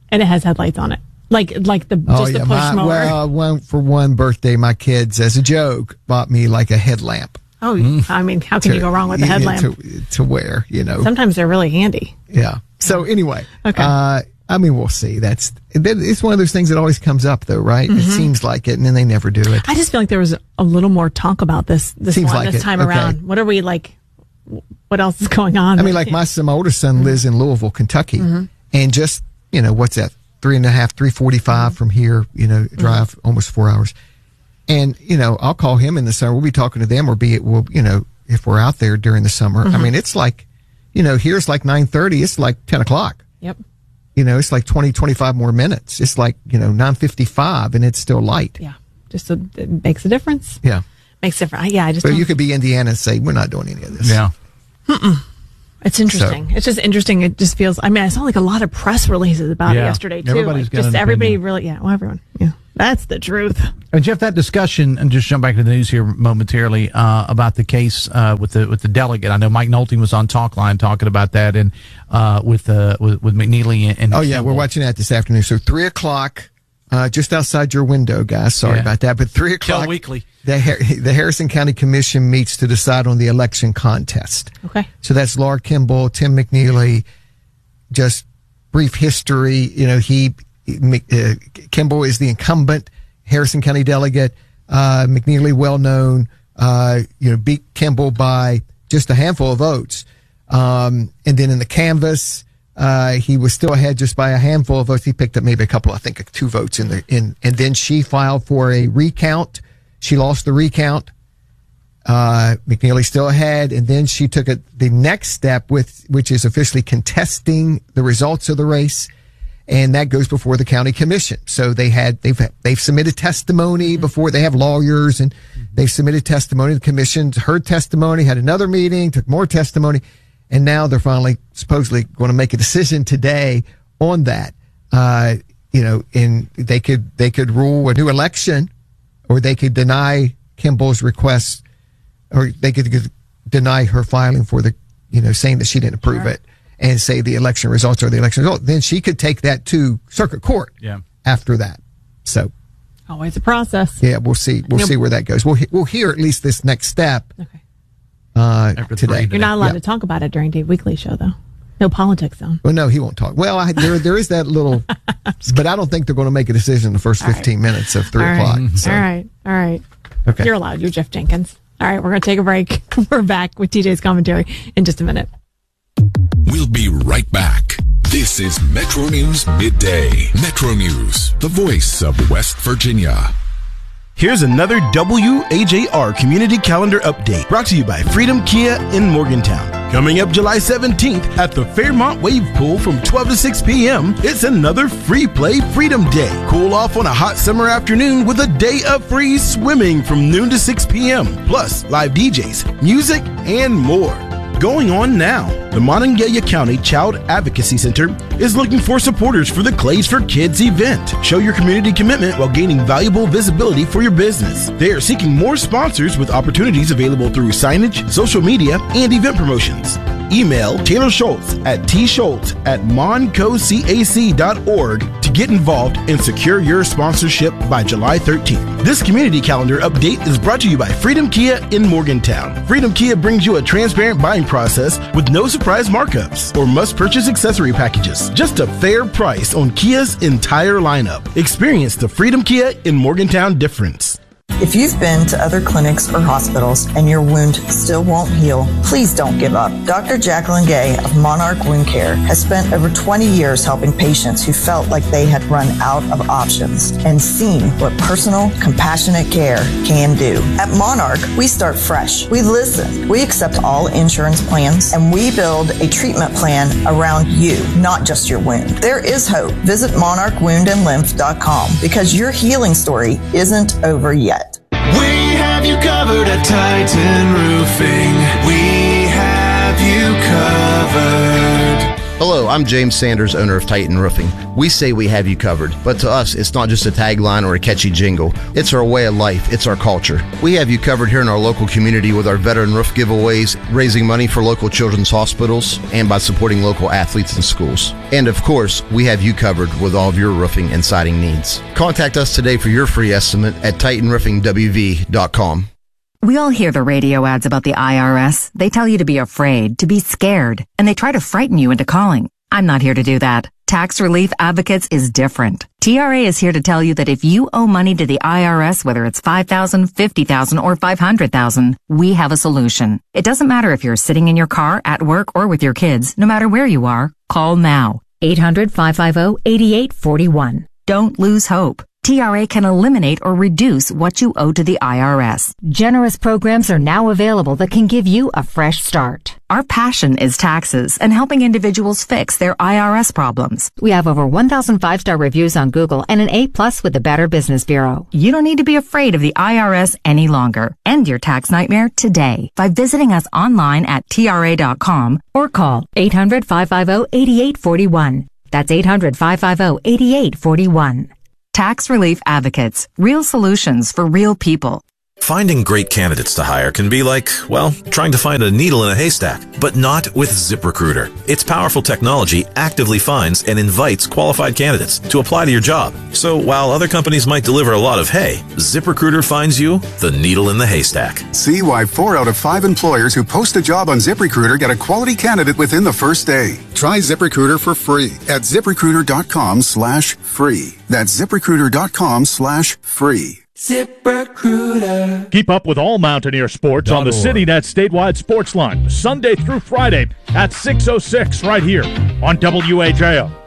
And it has headlights on it. Like like the oh, just yeah, the push my, mower. Well, one, for one birthday, my kids, as a joke, bought me like a headlamp. Oh, mm. I mean, how can to, you go wrong with a headlamp? To, to wear, you know. Sometimes they're really handy. Yeah. So anyway, okay. Uh, I mean, we'll see. That's it's one of those things that always comes up, though, right? Mm-hmm. It seems like it, and then they never do it. I just feel like there was a little more talk about this this seems one like this it. time okay. around. What are we like? What else is going on? I mean, like my son, my older son lives in Louisville, Kentucky, mm-hmm. and just you know what's that? Three and a half, three forty-five mm-hmm. from here. You know, drive mm-hmm. almost four hours, and you know I'll call him in the summer. We'll be talking to them, or be it will you know if we're out there during the summer. Mm-hmm. I mean, it's like you know here's like nine thirty. It's like ten o'clock. Yep. You know, it's like twenty, twenty-five more minutes. It's like, you know, nine fifty-five and it's still light. Yeah. Just a, it makes a difference. Yeah. Makes a difference. Yeah. I just, but you could be Indiana and say, we're not doing any of this. Yeah. Mm-mm. It's interesting. So, it's just interesting. It just feels, I mean, I saw like a lot of press releases about yeah. it yesterday too. Everybody's like got just an everybody opinion. really, yeah. Well, everyone. Yeah. That's the truth. And Jeff, that discussion, and just jump back to the news here momentarily, uh, about the case, uh, with the, with the delegate. I know Mike Nolting was on Talkline talking about that and, uh, with, uh, with, with McNeely and, and oh, yeah. Kimball. We're watching that this afternoon. So three o'clock, uh, just outside your window, guys. Sorry yeah. about that. But three o'clock. Tell Weekly. The, the Harrison County Commission meets to decide on the election contest. Okay. So that's Laura Kimball, Tim McNeely, just brief history. You know, he, Uh, Kimball is the incumbent Harrison County delegate. Uh, McNeely, well known, uh, you know, beat Kimball by just a handful of votes. Um, and then in the canvass, uh, he was still ahead just by a handful of votes. He picked up maybe a couple, I think, two votes in the in. And then she filed for a recount. She lost the recount. Uh, McNeely still ahead, and then she took it the next step with, which is officially contesting the results of the race. And that goes before the county commission. So they had, they've, they've submitted testimony before. They have lawyers and they've submitted testimony. The commission heard testimony, had another meeting, took more testimony. And now they're finally supposedly going to make a decision today on that. Uh, you know, and they could, they could rule a new election, or they could deny Kimball's request, or they could deny her filing for the, you know, saying that she didn't approve sure. it. And say the election results are the election result, then she could take that to circuit court. Yeah. After that, so always a process. Yeah, we'll see. We'll You'll, see where that goes. We'll we'll hear at least this next step. Okay. Uh, today. You're not allowed yeah. to talk about it during Dave Weekly show, though. No politics zone. Well, no, he won't talk. Well, I, there there is that little, but I don't think they're going to make a decision in the first fifteen right. minutes of three all o'clock. Right. So. All right, all right. Okay. You're allowed. You're Jeff Jenkins. All right, we're going to take a break. We're back with T J's commentary in just a minute. We'll be right back. This is Metro News Midday. Metro News, the voice of West Virginia. Here's another W A J R Community Calendar Update brought to you by Freedom Kia in Morgantown. Coming up July seventeenth at the Fairmont Wave Pool from twelve to six p.m., it's another Free Play Freedom Day. Cool off on a hot summer afternoon with a day of free swimming from noon to six p.m. Plus live D Js, music, and more. Going on now, the Monongalia County Child Advocacy Center is looking for supporters for the Clays for Kids event. Show your community commitment while gaining valuable visibility for your business. They are seeking more sponsors with opportunities available through signage, social media, and event promotions. Email Taylor Schultz at tschultz at moncocac dot org to get involved and secure your sponsorship by July thirteenth. This community calendar update is brought to you by Freedom Kia in Morgantown. Freedom Kia brings you a transparent buying process with no surprise markups or must-purchase accessory packages. Just a fair price on Kia's entire lineup. Experience the Freedom Kia in Morgantown difference. If you've been to other clinics or hospitals and your wound still won't heal, please don't give up. Doctor Jacqueline Gay of Monarch Wound Care has spent over twenty years helping patients who felt like they had run out of options and seen what personal, compassionate care can do. At Monarch, we start fresh. We listen. We accept all insurance plans, and we build a treatment plan around you, not just your wound. There is hope. Visit monarch wound and lymph dot com because your healing story isn't over yet. We have you covered at Titan Roofing. We have you covered. Hello, Hello, I'm James Sanders, owner of Titan Roofing. We say we have you covered, but to us, it's not just a tagline or a catchy jingle. It's our way of life. It's our culture. We have you covered here in our local community with our veteran roof giveaways, raising money for local children's hospitals, and by supporting local athletes and schools. And of course, we have you covered with all of your roofing and siding needs. Contact us today for your free estimate at titan roofing w v dot com. We all hear the radio ads about the I R S. They tell you to be afraid, to be scared, and they try to frighten you into calling. I'm not here to do that. Tax Relief Advocates is different. T R A is here to tell you that if you owe money to the I R S, whether it's five thousand dollars, fifty thousand dollars, or five hundred thousand dollars, we have a solution. It doesn't matter if you're sitting in your car, at work, or with your kids. No matter where you are, call now. eight hundred, five five zero, eight eight four one. Don't lose hope. T R A can eliminate or reduce what you owe to the I R S. Generous programs are now available that can give you a fresh start. Our passion is taxes and helping individuals fix their I R S problems. We have over one thousand five-star reviews on Google and an A plus with the Better Business Bureau. You don't need to be afraid of the I R S any longer. End your tax nightmare today by visiting us online at T R A dot com or call eight hundred, five five zero, eight eight four one. That's eight hundred, five five zero, eight eight four one. Tax Relief Advocates. Real solutions for real people. Finding great candidates to hire can be like, well, trying to find a needle in a haystack, but not with ZipRecruiter. Its powerful technology actively finds and invites qualified candidates to apply to your job. So while other companies might deliver a lot of hay, ZipRecruiter finds you the needle in the haystack. See why four out of five employers who post a job on ZipRecruiter get a quality candidate within the first day. Try ZipRecruiter for free at ZipRecruiter.com slash free. That's ZipRecruiter.com slash free. ZipRecruiter. Keep up with all Mountaineer sports on the CityNet statewide sports line, Sunday through Friday at six oh six right here on W A J O.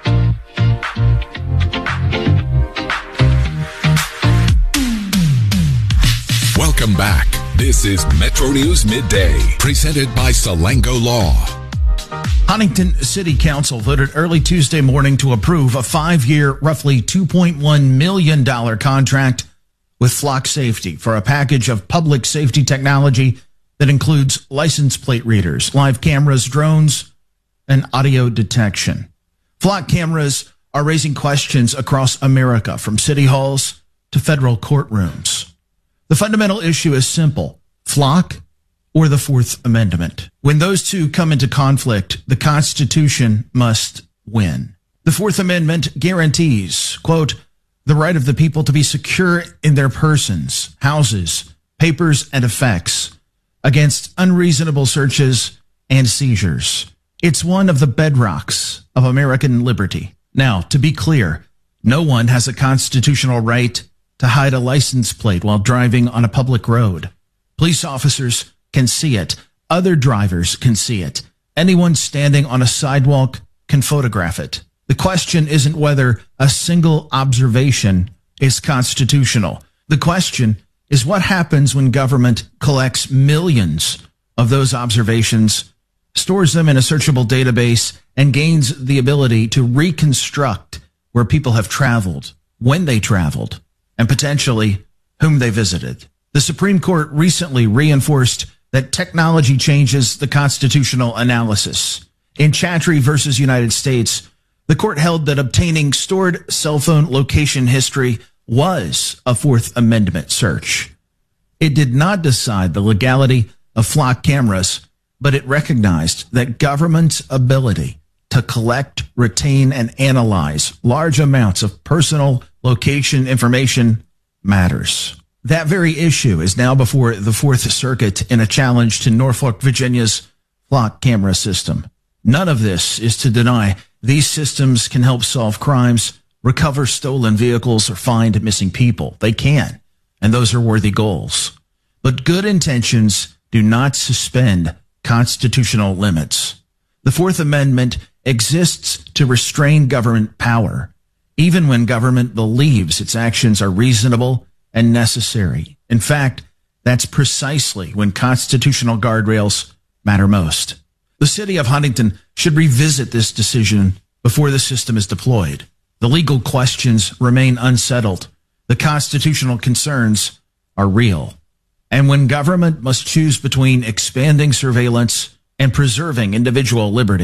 Welcome back. This is Metro News Midday, presented by Salango Law. Huntington City Council voted early Tuesday morning to approve a five-year, roughly two point one million dollars contract with Flock Safety for a package of public safety technology that includes license plate readers, live cameras, drones, and audio detection. Flock cameras are raising questions across America, from city halls to federal courtrooms. The fundamental issue is simple: Flock or the Fourth Amendment. When those two come into conflict, the Constitution must win. The Fourth Amendment guarantees, quote, the right of the people to be secure in their persons, houses, papers, and effects against unreasonable searches and seizures. It's one of the bedrocks of American liberty. Now, to be clear, no one has a constitutional right to hide a license plate while driving on a public road. Police officers can see it. Other drivers can see it. Anyone standing on a sidewalk can photograph it. The question isn't whether a single observation is constitutional. The question is what happens when government collects millions of those observations, stores them in a searchable database, and gains the ability to reconstruct where people have traveled, when they traveled, and potentially whom they visited. The Supreme Court recently reinforced that technology changes the constitutional analysis. In Chattree versus United States, the court held that obtaining stored cell phone location history was a Fourth Amendment search. It did not decide the legality of Flock cameras, but it recognized that government's ability to collect, retain, and analyze large amounts of personal location information matters. That very issue is now before the Fourth Circuit in a challenge to Norfolk, Virginia's Flock camera system. None of this is to deny these systems can help solve crimes, recover stolen vehicles, or find missing people. They can, and those are worthy goals. But good intentions do not suspend constitutional limits. The Fourth Amendment exists to restrain government power, even when government believes its actions are reasonable and necessary. In fact, that's precisely when constitutional guardrails matter most. The city of Huntington should revisit this decision before the system is deployed. The legal questions remain unsettled. The constitutional concerns are real. And when government must choose between expanding surveillance and preserving individual liberty,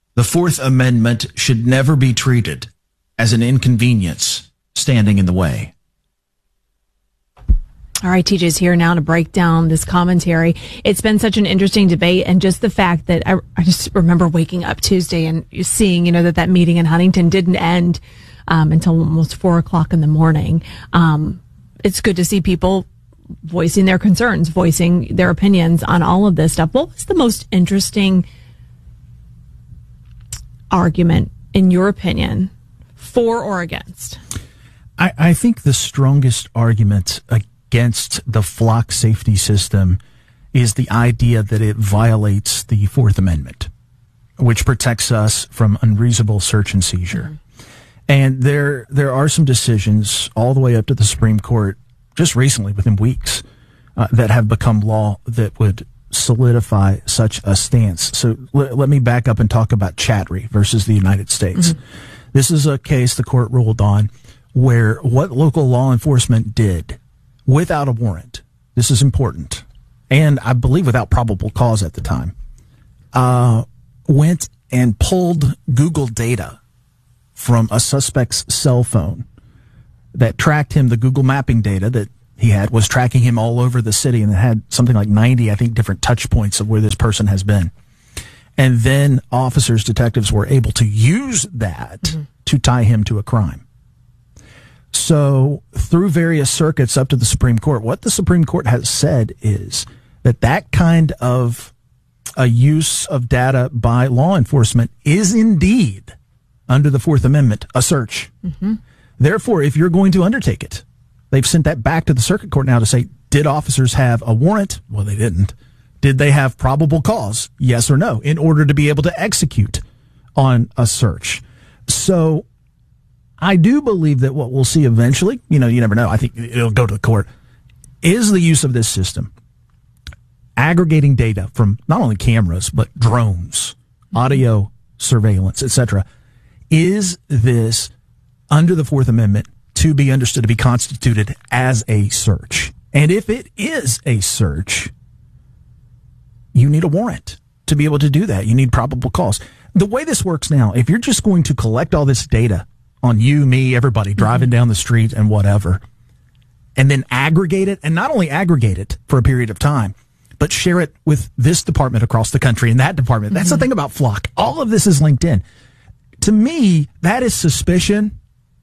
The Fourth Amendment should never be treated as an inconvenience standing in the way. All right, T J's here now to break down this commentary. It's been such an interesting debate, and just the fact that I, I just remember waking up Tuesday and seeing, you know, that that meeting in Huntington didn't end um, until almost four o'clock in the morning. Um, it's good to see people voicing their concerns, voicing their opinions on all of this stuff. What was the most interesting argument, in your opinion, for or against? I, I think the strongest argument against the flock safety system is the idea that it violates the Fourth Amendment, which protects us from unreasonable search and seizure. Mm-hmm. And there there are some decisions all the way up to the Supreme Court just recently, within weeks, uh, that have become law that would solidify such a stance. So l- let me back up and talk about Chatry versus the United States. Mm-hmm. This is a case the court ruled on where what local law enforcement did without a warrant, this is important, and I believe without probable cause at the time, uh, went and pulled Google data from a suspect's cell phone that tracked him. The Google mapping data that he had was tracking him all over the city, and it had something like ninety, I think, different touch points of where this person has been. And then officers, detectives were able to use that mm-hmm. to tie him to a crime. So through various circuits up to the Supreme Court, what the Supreme Court has said is that that kind of a use of data by law enforcement is indeed, under the Fourth Amendment, a search. Mm-hmm. Therefore, if you're going to undertake it, they've sent that back to the circuit court now to say, did officers have a warrant? Well, they didn't. Did they have probable cause? Yes or no, in order to be able to execute on a search. So I do believe that what we'll see eventually, you know, you never know, I think it'll go to the court, is the use of this system, aggregating data from not only cameras, but drones, audio surveillance, et cetera. Is this, under the Fourth Amendment, to be understood to be constituted as a search? And if it is a search, you need a warrant to be able to do that. You need probable cause. The way this works now, if you're just going to collect all this data on you, me, everybody driving mm-hmm. down the street and whatever, and then aggregate it, and not only aggregate it for a period of time, but share it with this department across the country and that department. That's mm-hmm. the thing about Flock. All of this is linked in. To me, that is suspicion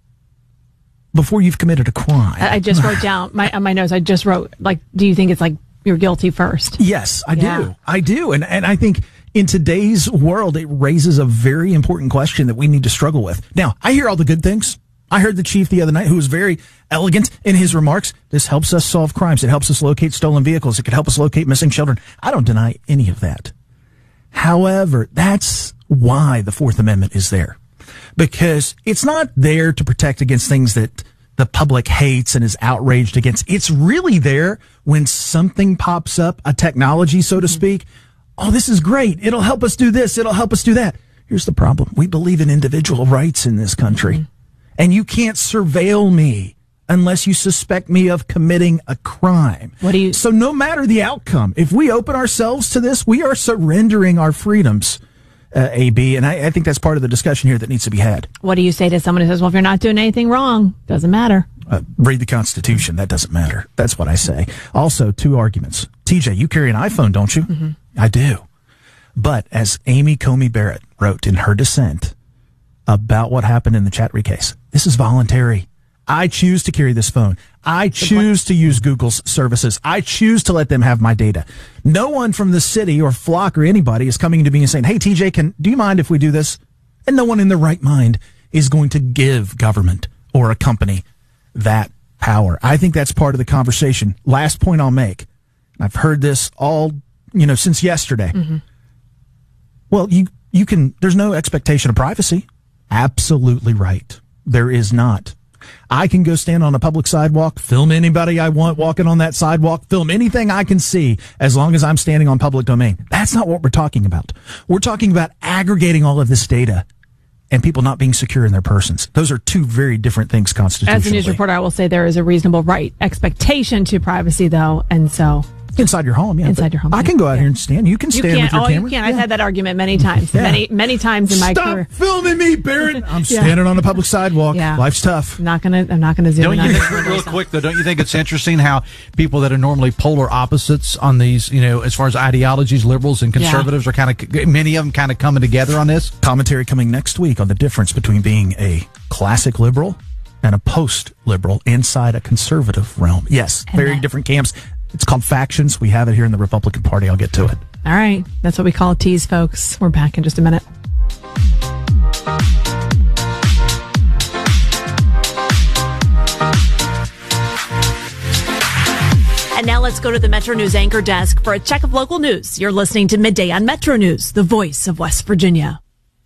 before you've committed a crime. I just wrote down my on my notes. I just wrote, like, do you think it's like you're guilty first? Yes, I yeah. do. I do. And and I think in today's world, it raises a very important question that we need to struggle with. Now, I hear all the good things. I heard the chief the other night who was very elegant in his remarks. This helps us solve crimes. It helps us locate stolen vehicles. It could help us locate missing children. I don't deny any of that. However, that's why the Fourth Amendment is there. Because it's not there to protect against things that the public hates and is outraged against. It's really there when something pops up, a technology, so to speak. Oh, this is great. It'll help us do this. It'll help us do that. Here's the problem. We believe in individual rights in this country. Mm-hmm. And you can't surveil me unless you suspect me of committing a crime. What do you? So no matter the outcome, if we open ourselves to this, we are surrendering our freedoms, uh, A B. And I, I think that's part of the discussion here that needs to be had. What do you say to someone who says, well, if you're not doing anything wrong, doesn't matter? Uh, read the Constitution. That doesn't matter. That's what I say. Also, two arguments. T J, you carry an iPhone, don't you? Mm-hmm. I do. But as Amy Comey Barrett wrote in her dissent about what happened in the Chatry case, this is voluntary. I choose to carry this phone. I choose to use Google's services. I choose to let them have my data. No one from the city or Flock or anybody is coming to me and saying, hey, T J, can, do you mind if we do this? And no one in their right mind is going to give government or a company that power. I think that's part of the conversation. Last point I'll make. I've heard this all, you know, since yesterday. Mm-hmm. Well, you, you can, there's no expectation of privacy. Absolutely right. There is not. I can go stand on a public sidewalk, film anybody I want walking on that sidewalk, film anything I can see as long as I'm standing on public domain. That's not what we're talking about. We're talking about aggregating all of this data and people not being secure in their persons. Those are two very different things constitutionally. As a news reporter, I will say there is a reasonable right expectation to privacy, though, and so Inside your home, yeah. Inside your home. I can go out yeah. here and stand. You can stand you with your oh, camera. You can. Yeah. I've had that argument many times. Yeah. Many, many times in my Stop career. filming me, Barrett. I'm yeah. standing on a public sidewalk. Yeah. Life's tough. I'm not gonna. I'm not gonna zoom don't in. You on think, real quick though, don't you think it's interesting how people that are normally polar opposites on these, you know, as far as ideologies, liberals and conservatives yeah. are kind of many of them kind of coming together on this? Commentary coming next week on the difference between being a classic liberal and a post-liberal inside a conservative realm. Yes, and very that. different camps. It's called factions. We have it here in the Republican Party. I'll get to it. All right. That's what we call a tease, folks. We're back in just a minute. And now let's go to the Metro News anchor desk for a check of local news. You're listening to Midday on Metro News, the voice of West Virginia.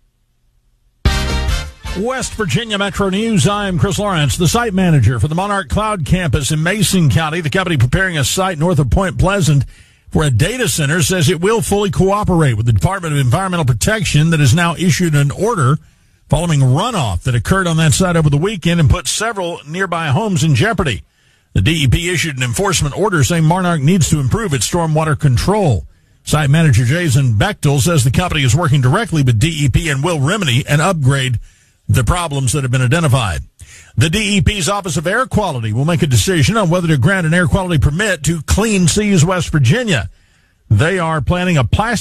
West Virginia Metro News. I'm Chris Lawrence, the site manager for the Monarch Cloud campus in Mason County. The company preparing a site north of Point Pleasant for a data center says it will fully cooperate with the Department of Environmental Protection that has now issued an order following runoff that occurred on that site over the weekend and put several nearby homes in jeopardy. The D E P issued an enforcement order saying Monarch needs to improve its stormwater control. Site manager Jason Bechtel says the company is working directly with D E P and will remedy and upgrade the problems that have been identified. The D E P's Office of Air Quality will make a decision on whether to grant an air quality permit to Clean Seas West Virginia. They are planning a plastic